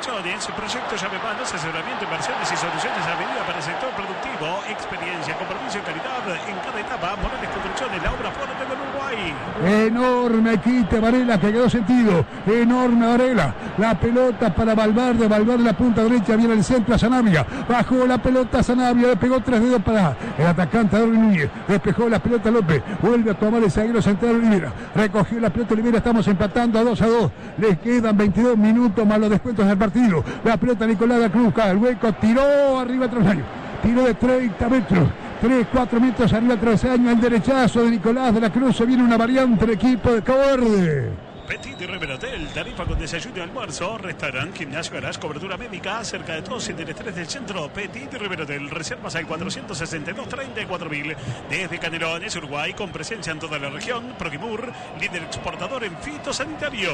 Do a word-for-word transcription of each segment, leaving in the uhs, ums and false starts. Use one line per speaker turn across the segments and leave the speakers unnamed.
Inversiones, proyectos llave manos, asesoramiento, inversiones y soluciones a medida para el sector productivo, experiencia, compromiso y calidad en cada etapa. Morales Construcciones, la obra fuerte del Uruguay.
Enorme quite Varela que quedó sentido, enorme Varela, la pelota para Valverde, Valverde la punta derecha, viene el centro a Sanabria, bajó la pelota a Sanabria, le pegó tres dedos para el atacante Darwin Núñez, despejó la pelota López, vuelve a tomar el zaguero central Olivera, recogió la pelota Olivera, estamos empatando a dos a dos, les quedan veintidós minutos más los descuentos del partido, la pelota Nicolás de la Cruz, cae el hueco, tiró arriba tras el año, tiró de treinta metros, tres, cuatro metros arriba tras el año, el derechazo de Nicolás de la Cruz, se viene una variante del equipo de Cabo Verde.
Petit River Hotel, tarifa con desayuno y almuerzo, restaurante, gimnasio, garage, cobertura médica, cerca de todos en el estrés del centro. Petit River Hotel, reservas al cuatrocientos sesenta y dos, treinta y cuatro mil. Desde Canelones, Uruguay, con presencia en toda la región. Proquimur, líder exportador en fitosanitarios.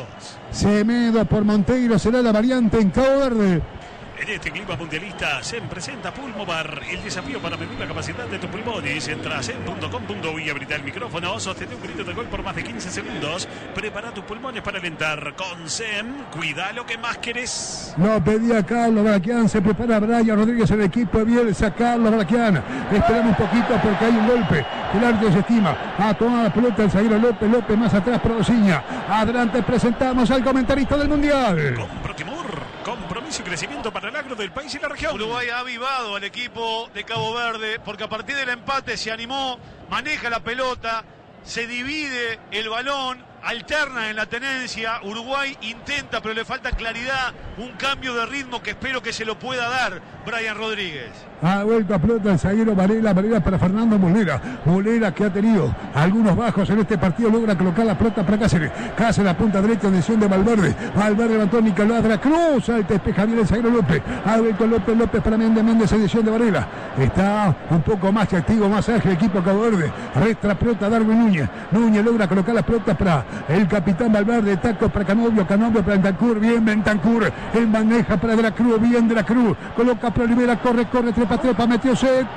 Semedo por Monteiro será la variante en Cabo Verde.
En este clima mundialista se presenta Pulmobar, el desafío para medir la capacidad de tus pulmones. Entra a sem punto com punto uy y abrita el micrófono, sostén un grito de gol por más de quince segundos. Prepara tus pulmones para alentar. Con SEM, cuida lo que más querés.
Lo pedía Carlos Baraquian, se prepara Brian Rodríguez en el equipo de Bielsa. Carlos Baraquian, esperamos un poquito porque hay un golpe. El árbitro se estima. A tomar la pelota el zaguero López, López más atrás para Osiña. Adelante presentamos al comentarista del Mundial.
Con Proquimur, compromiso y crecimiento para el agro del país y la región.
Uruguay ha avivado al equipo de Cabo Verde porque a partir del empate se animó, maneja la pelota, se divide el balón, alterna en la tenencia. Uruguay intenta, pero le falta claridad, un cambio de ritmo que espero que se lo pueda dar Brian Rodríguez.
Ha vuelto a pelota el zaguero Varela, Varela para Fernando Molera. Molera que ha tenido algunos bajos en este partido, logra colocar la pelota para Cáceres. Cáceres a punta derecha, decisión de Valverde. Valverde levantó Nicolás de la Cruz, alta despeja bien el zaguero López. Ha vuelto López, López para Méndez, Méndez, edición de Varela. Está un poco más activo, más ágil el equipo Cabo Verde. Resta la pelota Darwin Núñez. Núñez logra colocar la pelota para el capitán Valverde, taco para Canovio, Canovio para Bentancur, bien Bentancur, en bandeja para De la Cruz, bien De la Cruz, coloca para Olivera, corre, corre, trepa, trepa, metió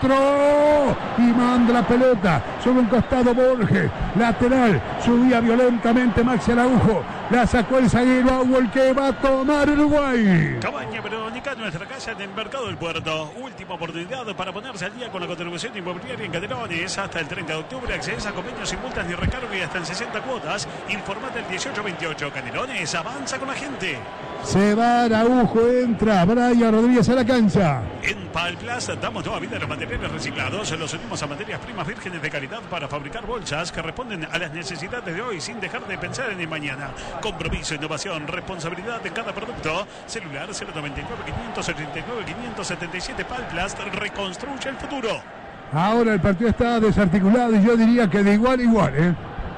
centro y manda la pelota sobre un costado Borges, lateral, subía violentamente Maxi Araujo, la sacó el zaguero Auel que va a tomar Uruguay.
Cabaña Verónica, nuestra casa en el Mercado del Puerto. Última oportunidad para ponerse al día con la contribución inmobiliaria en Canelones. Hasta el treinta de octubre accedes a convenios sin multas ni recargo y hasta en sesenta cuotas. Informate al dieciocho veintiocho. Canelones, avanza con la gente.
Se va Araujo, entra Brian Rodríguez a la cancha.
En Palplas damos toda vida a los materiales reciclados. Los unimos a materias primas vírgenes de calidad para fabricar bolsas que responden a las necesidades de hoy sin dejar de pensar en el mañana. Compromiso, innovación, responsabilidad en cada producto. Celular cero noventa y nueve, quinientos ochenta y nueve, quinientos setenta y siete. Palplas reconstruye el futuro.
Ahora el partido está desarticulado y yo diría que de igual a igual, ¿eh?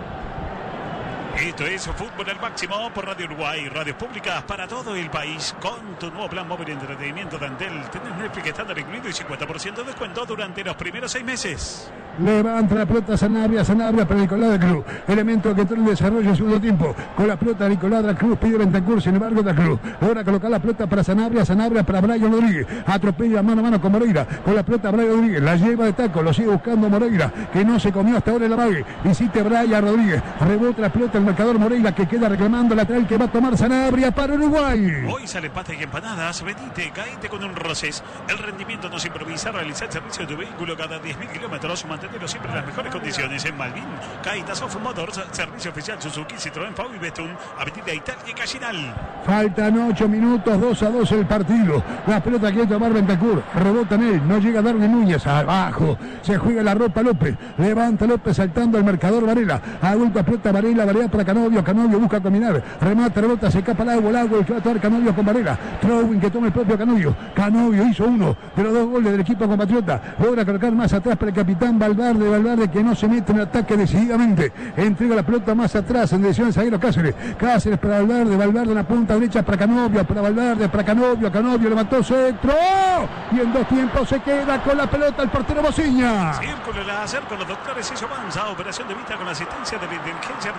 Esto es Fútbol al Máximo por Radio Uruguay, radios públicas para todo el país. Con tu nuevo plan móvil de entretenimiento de Antel, tenés Netflix estándar incluido y cincuenta por ciento de descuento durante los primeros seis meses.
Levanta la pelota Sanabria, Sanabria para Nicolás de la Cruz. Elemento que entró en el desarrollo en segundo tiempo. Con la pelota Nicolás de la Cruz, pide Bentancur, sin embargo de la Cruz. Ahora colocar la pelota para Sanabria, Sanabria para Brian Rodríguez. Atropella mano a mano con Moreira. Con la pelota Brian Rodríguez, la lleva de taco, lo sigue buscando Moreira, que no se comió hasta ahora el amague. Visite Brian Rodríguez, rebota la pelota el marcador Moreira, que queda reclamando lateral que va a tomar Sanabria para Uruguay.
Hoy sale pasta y empanadas, venite, caíte con un Roces. El rendimiento no se improvisa, realizar el servicio de tu vehículo cada diez mil kilómetros, mantenerlo siempre en las mejores condiciones. En Malvin, Caitas of Motors, servicio oficial Suzuki, Citroën, Fau y Bestun, Avenida Italia y Callinal.
Faltan ocho minutos, dos a dos el partido. La pelota quiere tomar Bentancur, rebota en él, no llega Darwin Núñez, abajo, se juega la ropa López, levanta López saltando al marcador Varela, ha vuelto a pelota Varela, Varela para Canovio, Canovio busca combinar, remata, rebota, se escapa el agua, el agua, el que va a tomar Canovio con Varela, Trowin que toma el propio Canovio, Canovio hizo uno de los dos goles del equipo compatriota, logra colocar más atrás para el capitán Valverde, Valverde que no se mete en el ataque decididamente, entrega la pelota más atrás en dirección del zaguero Cáceres, Cáceres para Valverde, Valverde en la punta derecha para Canovio, para Valverde, para Canovio, Canovio levantó centro y en dos tiempos se queda con la pelota el portero Bociña.
Círculo láser con los doctores Eso Avanza, operación de vista con la asistencia de la inteligencia artificial.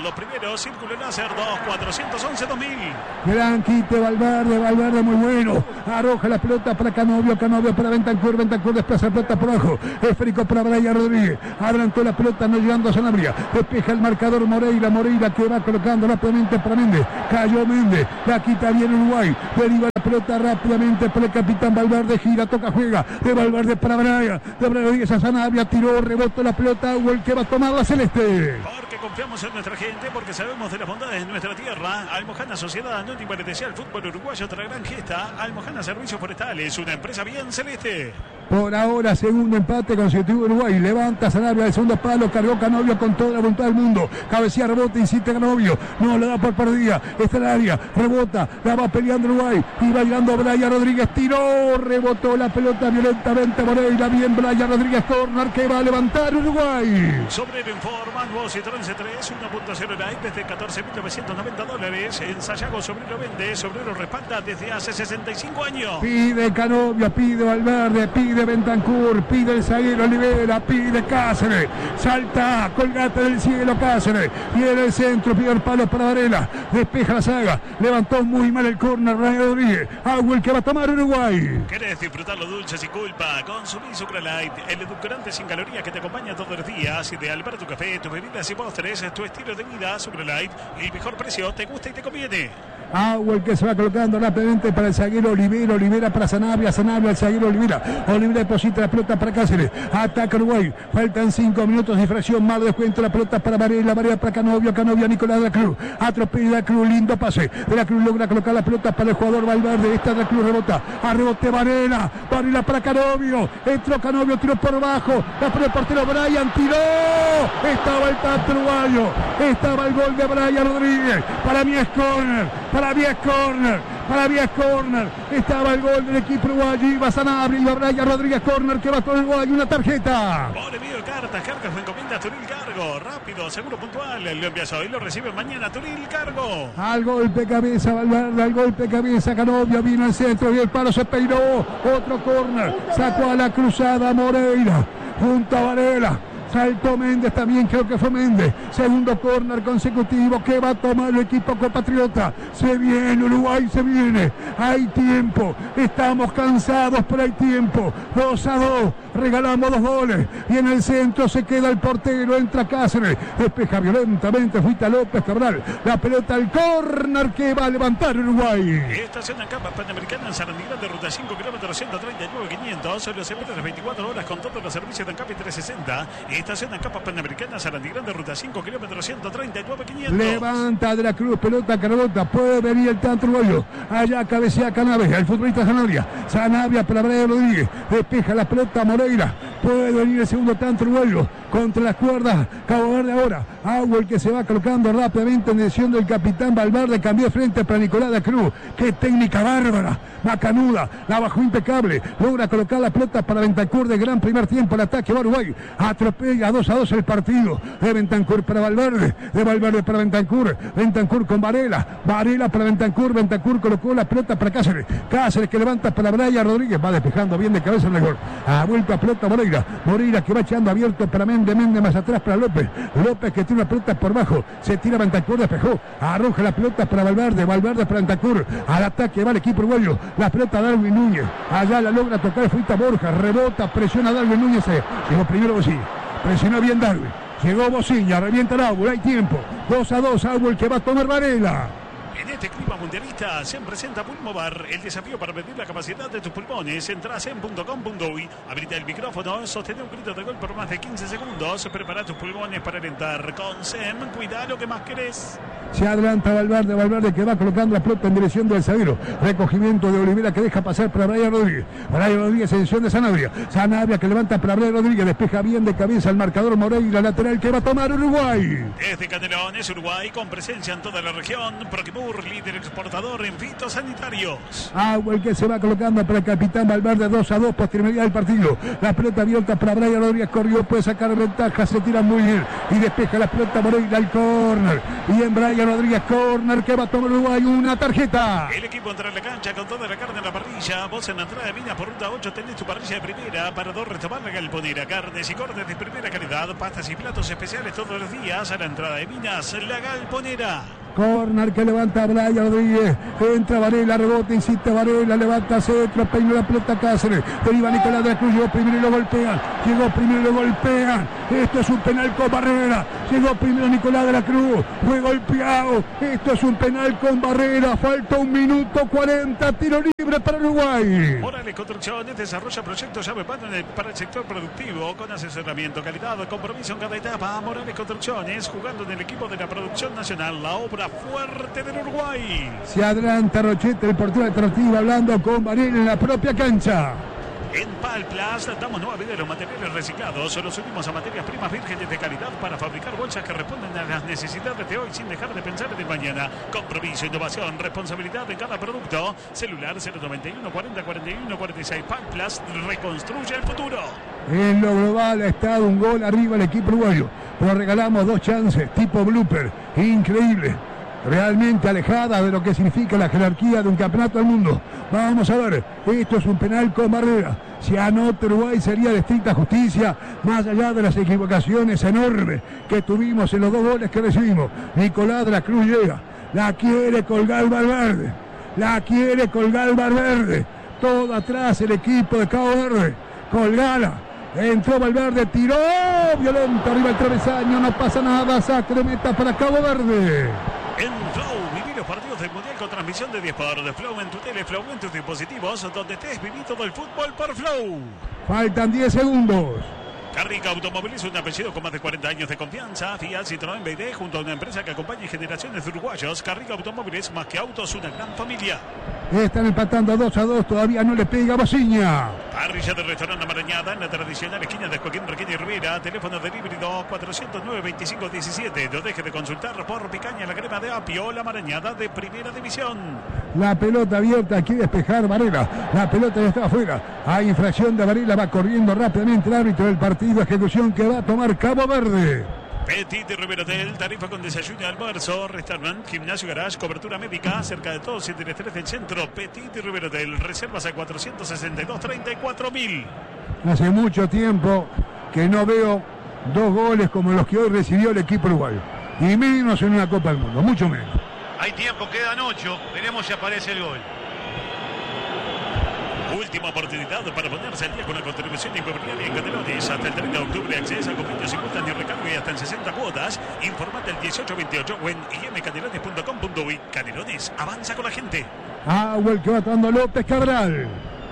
Los primeros, círculo láser dos cuatrocientos once dos mil.
Gran quite Valverde, Valverde muy bueno. Arroja la pelota para Canovio, Canovio para Bentancur, Bentancur desplaza la pelota por abajo. Esférico para Brian Rodríguez. Adelantó la pelota, no llegando a Sanabria. Despeja el marcador Moreira, Moreira que va colocando rápidamente para Méndez. Cayó Méndez, la quita bien Uruguay. Deriva la pelota rápidamente para el capitán Valverde. Gira, toca, juega. De Valverde para Brian. De Brian Rodríguez a Sanabria. Tiró, rebotó la pelota. El que va a tomar la celeste.
Porque confiamos en nuestra gente, porque sabemos de las bondades de nuestra tierra. Almojana Sociedad Anónima pertenece al fútbol uruguayo, otra gran gesta. Almojana Servicios Forestales, una empresa bien celeste.
Por ahora, segundo empate consecutivo Uruguay. Levanta Sanabria del segundo palo. Cargó Canovio con toda la voluntad del mundo. Cabecea, rebota, insiste Canovio. No le da por perdida. Está en el área. Rebota. La va peleando Uruguay. Y va llegando Brian Rodríguez. Tiró. Rebotó la pelota violentamente. Moreira. Bien Brian Rodríguez. Corner que va a levantar Uruguay.
Sobrero informa. Nuevo Citroën C tres uno punto cero Light desde catorce mil novecientos noventa dólares. En Sayago Sobrero vende. Sobrero respalda desde hace sesenta y cinco años.
Pide Canovio. Pide Valverde. Pide Bentancur, pide el zaguero Olivera, pide Cáceres, salta, colgate del cielo Cáceres, viene el centro, pide el palo para Varela, despeja la saga, levantó muy mal el córner Brian Rodríguez, agua el que va a tomar Uruguay.
¿Querés disfrutar los dulces sin culpa? Consumí Sucralite, el edulcorante sin calorías que te acompaña todos los días, ideal para tu café, tus bebidas y postres, tu estilo de vida. Sucralite, el mejor precio, te gusta y te conviene.
Agua el que se va colocando rápidamente para el zaguero Olivera, Olivera para Sanabria, Sanabria al zaguero Olivera, Olivera deposita la pelota para Cáceres, ataca Uruguay, faltan cinco minutos de fracción, más descuento, la pelota para Varela, Varela para Canovio, Canovio a Nicolás de la Cruz, atropella de la Cruz, lindo pase, de la Cruz logra colocar la pelota para el jugador Valverde, esta de la Cruz rebota, a rebote Varela, Varela para Canovio, entró Canovio, tiró por abajo, la pone el portero Brian, tiró, estaba el tanto uruguayo, estaba el gol de Brian Rodríguez, para mí es córner, para mí es córner, para mí es córner, estaba el gol del equipo uruguayo, iba Sanabria, iba Brian Rodríguez, córner que va con el Uruguay, una tarjeta.
Por envío de cartas, cargas me encomienda Turil Cargo, rápido, seguro, puntual, lo envías hoy, lo recibe mañana Turil Cargo.
Al golpe cabeza Valverde, al golpe cabeza Canovio, vino al centro y el palo se peinó, otro córner, sacó a la cruzada Moreira, junto a Varela. Saltó Méndez también, creo que fue Méndez. Segundo córner consecutivo que va a tomar el equipo compatriota. Se viene Uruguay, se viene. Hay tiempo. Estamos cansados, pero hay tiempo. dos a dos. Regalamos dos goles. Y en el centro se queda el portero. Entra Cáceres. Despeja violentamente. Fuita López Cabral. La pelota al córner que va a levantar Uruguay.
Estación en Campas Panamericana en Sarandí de ruta cinco kilómetros ciento treinta y nueve quinientos. Los eventos de veinticuatro horas con todos los servicios de Ancap trescientos sesenta. Estación en Campas Panamericana, Sarandí de ruta cinco kilómetros ciento treinta y nueve quinientos.
Levanta de la Cruz, pelota Carlota, puede venir el tanto uruguayo. Allá cabecea Canavia, el futbolista Sanabria. Sanabria para Brian Rodríguez, despeja la pelota Moreira. Puede venir el segundo tanto uruguayo contra las cuerdas. Cabo Verde ahora. Agua el que se va colocando rápidamente en dirección del capitán Valverde. Cambió frente para Nicolás de Cruz. Qué técnica bárbara. Macanuda. La bajó impecable. Logra colocar la pelota para Bentancur de gran primer tiempo. El ataque va Uruguay. Atropella dos a dos el partido. De Bentancur para Valverde. De Valverde para Bentancur. Bentancur con Varela. Varela para Bentancur. Bentancur colocó la pelota para Cáceres. Cáceres que levanta para Brian Rodríguez. Va despejando bien de cabeza en el gol. Ha vuelto a pelota Moreira. Moreira que va echando abierto para Méndez. Méndez más atrás para López. López que tiene una pelota por bajo. Se tira Bentancur, despejó. Arroja la pelota para Valverde. Valverde para Bentancur. Al ataque va el equipo uruguayo. La pelota a Darwin Núñez. Allá la logra tocar Fuita Borja. Rebota, presiona a Darwin Núñez. Llegó primero Bocilla. Presionó bien Darwin. Llegó Bocilla. Revienta el Augur. Hay tiempo. dos a dos. Augur que va a tomar Varela.
En este clima mundialista se presenta Pulmovar, el desafío para medir la capacidad de tus pulmones. Entra a sem punto com punto uy, habilita el micrófono, sostén un grito de gol por más de quince segundos. Prepara tus pulmones para alentar. Con SEM, cuida lo que más querés.
Se adelanta Valverde, Valverde que va colocando la pelota en dirección del zaguero. Recogimiento de Olivera que deja pasar para Brian Rodríguez. Brian Rodríguez en dirección de Sanabria. Sanabria que levanta para Brian Rodríguez. Despeja bien de cabeza el marcador Moreira, lateral que va a tomar Uruguay.
Desde Canelones, Uruguay, con presencia en toda la región. Proquimur, líder exportador en fitosanitarios.
Agua el que se va colocando para el capitán Valverde. dos a dos, posterioridad del partido. La pelota abierta para Brian Rodríguez. Corrió, puede sacar ventaja. Se tira muy bien y despeja la pelota Moreira al córner. Y en Brian Brian Rodríguez, córner que va a tomar Uruguay, una tarjeta.
El equipo entra en la cancha con toda la carne en la parrilla. Vos en la entrada de Minas por ruta ocho tenés tu parrilla de primera. Parador Restaurante La Galponera. Carnes y cortes de primera calidad. Pastas y platos especiales todos los días. A la entrada de Minas, La Galponera.
Corner que levanta Brian Rodríguez. Entra Varela, rebote, insiste Varela, levanta centro, peina la pelota Cáceres. Deriva Nicolás de la Cruz, llegó primero y lo golpean. Llegó primero y lo golpean. Esto es un penal con Barrera. Llegó primero Nicolás de la Cruz. Fue golpeado. Esto es un penal con Barrera. Falta un minuto cuarenta. Tiro libre para Uruguay.
Morales Construcciones desarrolla proyectos llave mano para el sector productivo con asesoramiento, calidad, compromiso en cada etapa. Morales Construcciones jugando en el equipo de la producción nacional. La obra fuerte del Uruguay.
Se adelanta Rochete, el portero alternativa, hablando con Varela en la propia cancha.
En Palplas damos nueva vida de los materiales reciclados. Son los últimos a materias primas vírgenes de calidad para fabricar bolsas que responden a las necesidades de hoy sin dejar de pensar en el mañana. Compromiso, innovación, responsabilidad de cada producto. Celular cero noventa y uno cuarenta cuarenta y uno cuarenta y seis. Palplas reconstruye el futuro.
En lo global ha estado un gol arriba el equipo uruguayo, pero regalamos dos chances tipo blooper. Increíble. Realmente alejada de lo que significa la jerarquía de un campeonato del mundo. Vamos a ver, esto es un penal con Barrera. Si anota Uruguay sería de estricta justicia, más allá de las equivocaciones enormes que tuvimos en los dos goles que recibimos. Nicolás de la Cruz llega, la quiere colgar Valverde, la quiere colgar Valverde. Todo atrás el equipo de Cabo Verde, colgala. Entró Valverde, tiró, violento arriba el travesaño, no pasa nada, saque de meta para Cabo Verde.
En Flow, viví los partidos del Mundial con transmisión de diez por de Flow en tu tele, Flow en tus dispositivos, donde estés viví todo el fútbol por Flow.
Faltan diez segundos.
Carrica Automóviles, un apellido con más de cuarenta años de confianza. Fiat, Citroën, B D, junto a una empresa que acompaña generaciones de uruguayos. Carrica Automóviles, más que autos, una gran familia.
Están empatando dos a dos, todavía no le pega Bociña.
Parrilla del restaurante Marañada en la tradicional esquina de Joaquín Requena y Rivera. Teléfono delivery dos cuatro cero nueve veinticinco diecisiete. No deje de consultar por picaña la crema de apio, la Marañada de primera división.
La pelota abierta, quiere despejar Varela. La pelota ya está afuera. Hay infracción de Varela, va corriendo rápidamente el árbitro del partido. Ejecución que va a tomar Cabo Verde.
Petit y Rivera Hotel, tarifa con desayuno y almuerzo, restaurante, gimnasio, garage, cobertura médica, cerca de todos, siete tres del centro. Petit y Rivera Hotel, reservas a cuatrocientos sesenta y dos treinta y cuatro mil.
Hace mucho tiempo que no veo dos goles como los que hoy recibió el equipo uruguayo. Y menos en una Copa del Mundo, mucho menos.
Hay tiempo, quedan ocho. Veremos si aparece el gol.
Última oportunidad para ponerse al día con la contribución inmobiliaria en Canelones. Hasta el treinta de octubre accesa a convenios simultáneos, recargo y hasta en sesenta cuotas. Informate al dieciocho veintiocho o en i m canelones punto com punto uy. Canelones, avanza con la gente.
Agua el que va dando López Cabral.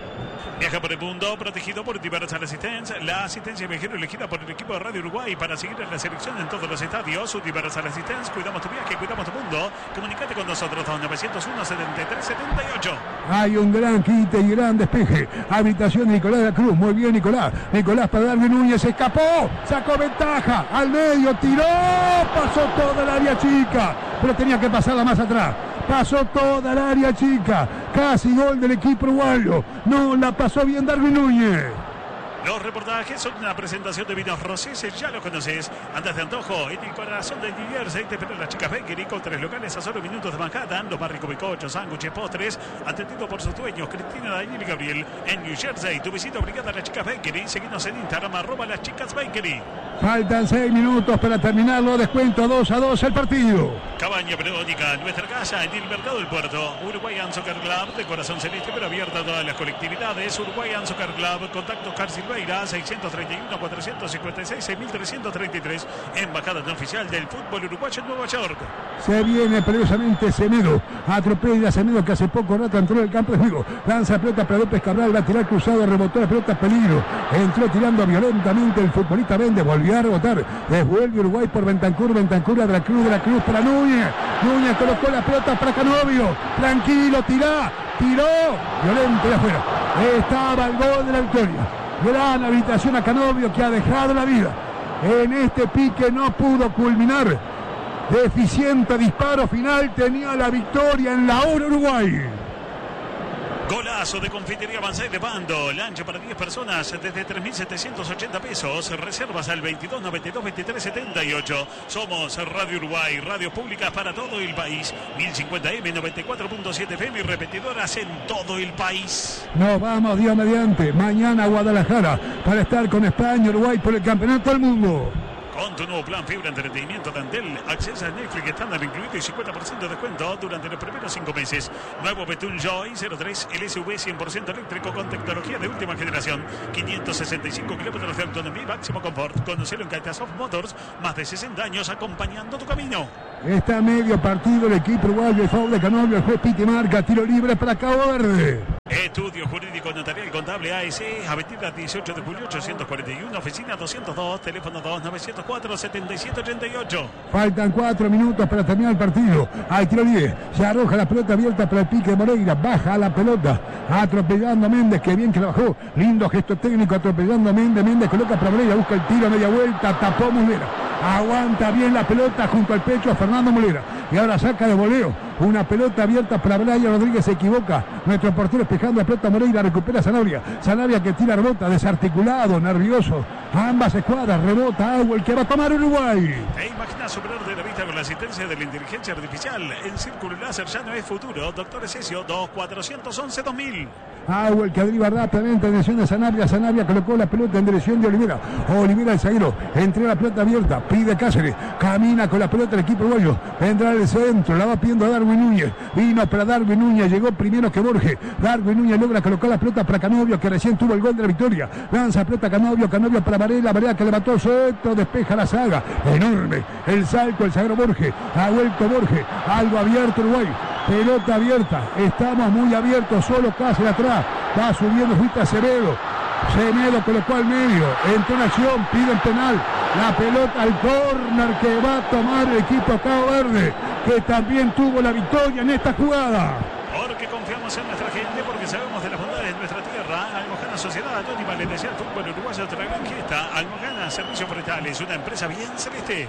Viaja por el mundo, protegido por Universal Assistance, la asistencia viajero elegida por el equipo de Radio Uruguay para seguir en la selección en todos los estadios. Universal Assistance, cuidamos tu viaje, cuidamos tu mundo. Comunicate con nosotros, dos nueve cero uno setenta y tres setenta y ocho.
Hay un gran quite y gran despeje. Habitación de Nicolás de la Cruz, muy bien Nicolás. Nicolás para darle Núñez, escapó, sacó ventaja, al medio, tiró, pasó toda el área chica, pero tenía que pasarla más atrás. Pasó toda el área chica. Casi gol del equipo uruguayo. No la pasó bien Darwin Núñez.
Los reportajes son una presentación de Vinos Roseses, ya lo conoces. Andas de antojo, en el corazón de New Jersey te esperan las chicas Bakery con tres locales a solo minutos de Manhattan. Los más ricos bizcochos, sándwiches, postres, atendido por sus dueños, Cristina, Daniel y Gabriel. En New Jersey, tu visita obligada a las chicas Bakery. Seguinos en Instagram, arroba las chicas Bakery.
Faltan seis minutos para terminarlo. Descuento dos a dos el partido.
Cabaña Verónica, nuestra casa en el Mercado del Puerto. Uruguayan Soccer Club, de corazón celeste pero abierta a todas las colectividades. Uruguayan Soccer Club, contacto Car Silveira, seiscientos treinta y uno, cuatrocientos cincuenta y seis, seis mil trescientos treinta y tres. Embajada no oficial del fútbol uruguayo en Nueva York.
Se viene peligrosamente Semedo. Atropella a Semedo que hace poco rato entró en el campo de juego. Lanza pelota para López Cabral, va a tirar cruzado, rebotó la pelota, peligro. Entró tirando violentamente el futbolista Vende, volvió a rebotar. Devuelve Uruguay por Bentancur, Bentancur de la Cruz, de la Cruz para Núñez. Núñez colocó la pelota para Canovio. Tranquilo, tirá, tiró. Violento de afuera. Estaba el gol de la victoria. Gran habilitación a Canovio que ha dejado la vida. En este pique no pudo culminar. Deficiente disparo final, tenía la victoria en la hora Uruguay.
Golazo. Ofertazo de Confitería Banzai de Bando. Lancha para diez personas desde tres mil setecientos ochenta pesos. Reservas al veintidós noventa y dos veintitrés setenta y ocho. Somos Radio Uruguay, radio pública para todo el país. mil cincuenta eme, noventa y cuatro punto siete efe eme y repetidoras en todo el país.
Nos vamos, Dios mediante, mañana a Guadalajara para estar con España, Uruguay por el campeonato del mundo.
Con tu nuevo plan fibra entretenimiento de Antel, accesa a Netflix estándar incluido y cincuenta por ciento de descuento durante los primeros cinco meses. Nuevo Betul Joy cero tres L S V cien por ciento eléctrico con tecnología de última generación. quinientos sesenta y cinco kilómetros de autonomía y máximo confort. Conocelo en Caitasoft Motors, más de sesenta años acompañando tu camino.
Está a medio partido el equipo uruguayo, el foul de Canovio, el juez Piti marca, tiro libre para Cabo Verde.
Estudio Jurídico Notarial Contable A S, Avenida dieciocho de julio ochocientos cuarenta y uno, oficina doscientos dos, teléfono dos novecientos cuatro setenta y siete ochenta y ocho.
Faltan cuatro minutos para terminar el partido. Hay tiro libre, se arroja la pelota abierta para el pique de Moreira, baja la pelota, atropellando a Méndez, que bien que la bajó, lindo gesto técnico, atropellando a Méndez, Méndez coloca para Moreira, busca el tiro, media vuelta, tapó Mulera, aguanta bien la pelota junto al pecho a Fernando Mulera, y ahora saca de voleo, una pelota abierta para Brian Rodríguez, se equivoca, nuestro portero espejando la pelota Moreira, recupera Sanabria, Sanabria que tira, rebota, desarticulado, nervioso, ambas escuadras, rebota, agua, el que va a tomar Uruguay.
¿Te imaginas superar de la vista con la asistencia de la inteligencia artificial? El círculo láser ya no es futuro. Doctor Esesio, dos cuatrocientos once dos mil.
Agua, el que deriva rápidamente en dirección de Sanabria, Sanabria colocó la pelota en dirección de Olivera, Olivera el zaguero, entre la pelota abierta, pide Cáceres, camina con la pelota el equipo uruguayo, vendrá el centro, la va pidiendo a Darwin Núñez, vino para Darwin Núñez, llegó primero que Borges, Darwin Núñez logra colocar la pelota para Canovio, que recién tuvo el gol de la victoria, lanza pelota Canovio, Canovio para Varela, Varela que levantó el suelto, despeja la saga, enorme, el salto, el zaguero Borges, ha vuelto Borges, algo abierto Uruguay, pelota abierta, estamos muy abiertos, solo Cáceres atrás, va subiendo Juita Acevedo, Semedo colocó al medio, entró en acción, pide el penal, la pelota al córner que va a tomar el equipo Cabo Verde, que también tuvo la victoria en esta jugada.
Porque confiamos en nuestra gente, porque sabemos de las bondades de nuestra tierra. Almojana Sociedad Anónima le desea al fútbol uruguayo otra gran fiesta. Almojana Servicios Forestales, una empresa bien celeste.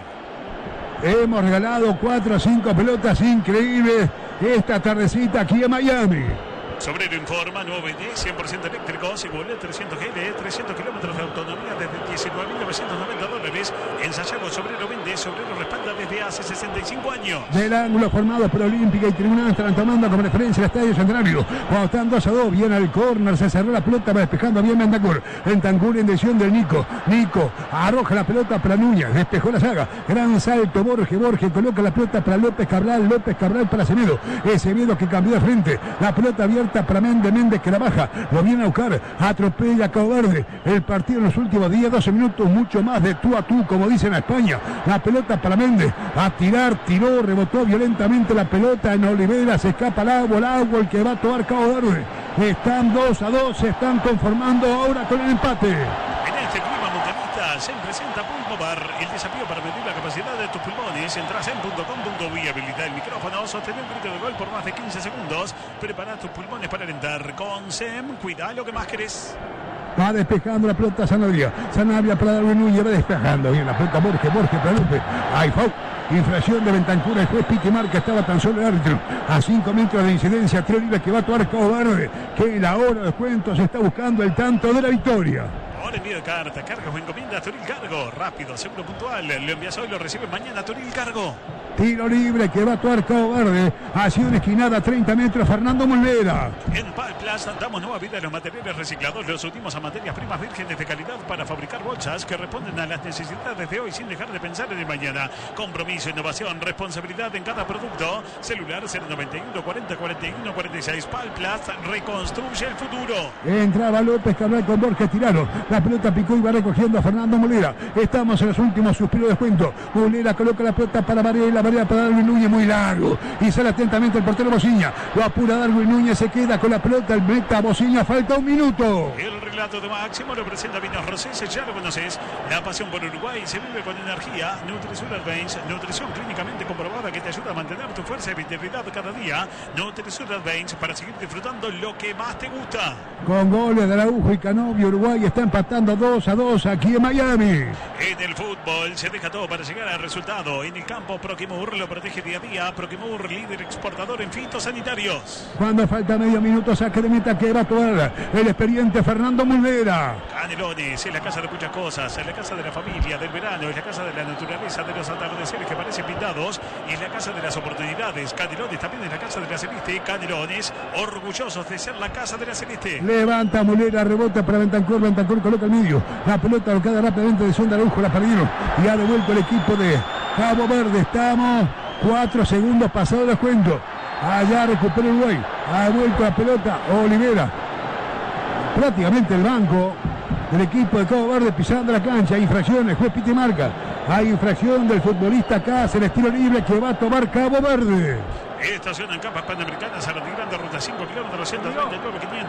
Hemos regalado cuatro o cinco pelotas increíbles esta tardecita aquí en Miami.
Sobrero informa, nuevo B D, cien por ciento eléctrico, Segulet trescientos G L, trescientos kilómetros de autonomía desde diecinueve mil novecientos noventa dólares. En Sayago, Sobrero vende, Sobrero respalda desde hace sesenta y cinco años.
Del ángulo formado por Olímpica y Tribunal estarán tomando como referencia el Estadio Centenario. Cuando están dos a dos, viene al córner, se cerró la pelota, va despejando bien Bentancur. Bentancur en dirección del Nico. Nico arroja la pelota para Núñez, despejó la saga. Gran salto, Borges, Borges coloca la pelota para López Cabral, López Cabral para Semedo. Ese Semedo que cambió de frente, la pelota abierta para Méndez, Méndez que la baja, lo viene a buscar, atropella a Cabo Verde. El partido en los últimos diez, doce minutos, mucho más de tú a tú, como dicen a España. La pelota para Méndez, a tirar, tiró, rebotó violentamente la pelota en Olivera, se escapa el agua, el agua, el que va a tomar Cabo Verde. Están dos a dos, se están conformando ahora con el empate.
En este clima mundialista se presenta Pulmobar, el desafío para medir la capacidad de tus pulmones. Entras en punto com punto uy, habilita el micrófono, sostén un grito de gol por más de quince segundos. Prepara tus pulmones para alentar. Con SEM, cuida lo que más querés.
Va despejando la pelota Sanabria. Sanabria para Darwin Núñez, va despejando bien la pelota Borges, Borges para López. Hay foul. Infracción de Bentancur, el juez Piti marca, estaba tan solo el árbitro. A cinco metros de incidencia, tiro libre que va a tomar Cabo Verde, que en la hora de descuento se está buscando el tanto de la victoria.
Ahora envío de carta, cargas o encomiendas, Toril Cargo. Rápido, seguro, puntual. Lo envías hoy, lo recibes mañana, Toril Cargo.
Tiro libre que va a actuar Cabo Verde. Ha sido una esquinada a treinta metros, Fernando Molera.
En Palplaza damos nueva vida a los materiales reciclados. Los unimos a materias primas vírgenes de calidad para fabricar bolsas que responden a las necesidades de hoy sin dejar de pensar en el mañana. Compromiso, innovación, responsabilidad en cada producto. Celular cero noventa y uno cuarenta cuarenta y uno cuarenta y seis. Palplaza reconstruye el futuro.
Entraba López Cabral con Borges, tiraron. La pelota picó y va recogiendo a Fernando Molera. Estamos en los últimos suspiros de descuento. Molera coloca la pelota para Varela, Varela para Darwin Núñez, muy largo. Y sale atentamente el portero Bociña. Lo apura Darwin Núñez, se queda con la pelota. El meta Bociña, falta un minuto.
El relato de Máximo lo presenta Vinos Rosés, ya lo conoces. La pasión por Uruguay se vive con energía. Nutrición Advance, nutrición clínicamente comprobada que te ayuda a mantener tu fuerza y vitalidad cada día. Nutrición Advance para seguir disfrutando lo que más te gusta.
Con goles de Araujo y Canovio, Uruguay está empatando dos a dos aquí en Miami.
En el fútbol se deja todo para llegar al resultado. En el campo Proquimar Proquimur lo protege día a día. Proquimur, líder exportador en fitosanitarios.
Cuando falta medio minuto, saque de meta que va a tomar el experiente Fernando Muslera.
Canelones, es la casa de muchas cosas. Es la casa de la familia, del verano. Es la casa de la naturaleza, de los atardeceres que parecen pintados. Es la casa de las oportunidades. Canelones también es la casa de la Celeste. Canelones, orgullosos de ser la casa de la Celeste.
Levanta Muslera, rebota para Bentancur. Bentancur coloca el medio. La pelota lo queda rápidamente de Sonda Araujo. La perdieron y ha devuelto el equipo de Cabo Verde. Estamos cuatro segundos pasados de descuento. Allá recupera Uruguay. Ha vuelto la pelota Olivera. Prácticamente el banco del equipo de Cabo Verde pisando la cancha. Infracciones, juez pite marca. Hay infracción del futbolista Cáceres, tiro libre que va a tomar Cabo Verde.
Estacionan capas panamericanas a la gran de ruta cinco kilómetros ciento treinta y nueve quinientos.